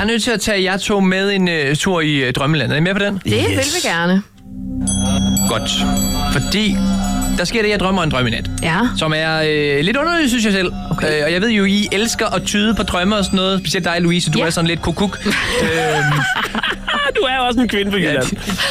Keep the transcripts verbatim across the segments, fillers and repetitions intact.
er nødt til at tage jer to med en uh, tur i uh, drømmelandet. Er I med på den? Det yes. vil vi gerne. Godt. Fordi der sker det, jeg drømmer en drøm i nat. Ja. Som er øh, lidt underligt, synes jeg selv. Okay. Øh, og jeg ved jo, I elsker at tyde på drømme og sådan noget. Specielt dig, Louise. Du ja. er sådan lidt kukuk. øhm. Du er også en kvinde på Jylland.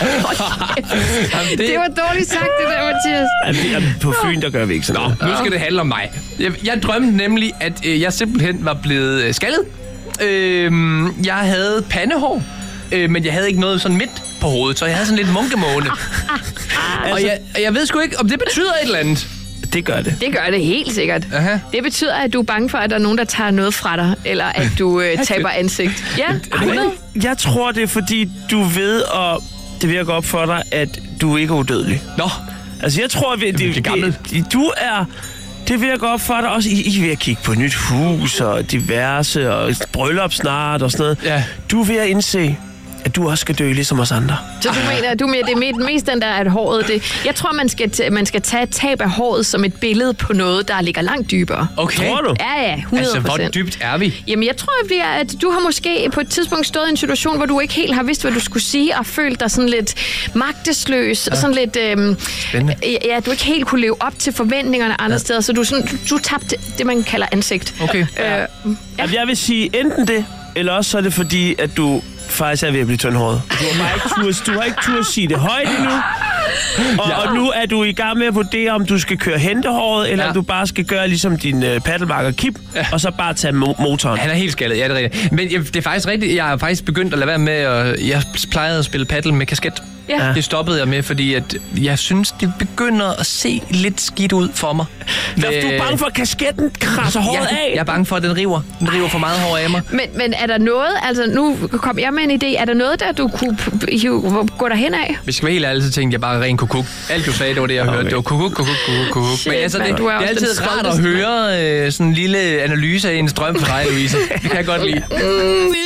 Jamen, det... det var dårligt sagt, det der, Mathias. Altså, på Fyn, der gør vi ikke sådan noget. Nå, nu skal det handle om mig. Jeg, jeg drømte nemlig, at øh, jeg simpelthen var blevet øh, skaldet. Øh, jeg havde pandehår, øh, men jeg havde ikke noget sådan midt på hovedet, så jeg havde sådan lidt munkemåne. Og jeg, jeg ved sgu ikke, om det betyder et eller andet. Det gør det. Det gør det helt sikkert. Aha. Det betyder, at du er bange for, at der er nogen, der tager noget fra dig, eller at du øh, taber ansigt. Ja, hundrede. Jeg tror, det er fordi, du ved, og det virker op for dig, at du ikke er udødelig. Nå. Altså, jeg tror, at det, det, det, det, det, du er... Det virker op for dig også. I, I er ved at kigge på et nyt hus, og diverse, og et bryllup snart, og sådan noget. Ja. Du er ved at indse, at du også skal dø ligesom os andre. Så du mener, du mener det er mest den der, at håret... Det, jeg tror, man skal, t- man skal tage et tab af håret som et billede på noget, der ligger langt dybere. Okay. Tror du? Ja, ja, hundrede procent. Altså, hvor dybt er vi? Jamen, jeg tror, at, vi er, at du har måske på et tidspunkt stået i en situation, hvor du ikke helt har vidst, hvad du skulle sige, og følt dig sådan lidt magtesløs, ja. og sådan lidt... Øhm, Spændende. Ja, du ikke helt kunne leve op til forventningerne andre ja. steder, så du, sådan, du, du tabte det, man kalder ansigt. Okay. Øh, Ja. ja. Altså, jeg vil sige enten det, eller også så er det fordi, at du faktisk er ved at blive tyndhåret. Du har bare ikke tur, du har ikke tur at sige det højt endnu. Og, ja. og nu er du i gang med at vurdere, om du skal køre hentehåret, eller ja. om du bare skal gøre ligesom din uh, paddelmarker Kip, ja. og så bare tage mo- motoren. Han er helt skaldet, ja, det er rigtigt. Men jeg, det er faktisk rigtigt, jeg har faktisk begyndt at lade være med, at jeg plejede at spille paddel med kasket. Ja. Det stoppede jeg med, fordi at jeg synes, det begynder at se lidt skidt ud for mig. Hvad, du er bange for, at kasketten krasser håret ja, af? Jeg er bange for, at den river. Den river for meget hår af mig. Men, men er der noget, altså nu kom jeg med en idé, er der noget, der du kunne hive, gå derhen af? Hvis jeg skal være helt ærlig, så tænkte jeg bare ren kukuk. Alt du sagde, det var det, jeg okay. hørte. Det var kukuk, kukuk, kukuk, kukuk. Shit, men altså, det, man, det er altid rart at høre øh, sådan en lille analyse af en strøm for dig, Louise. Det kan jeg godt lide.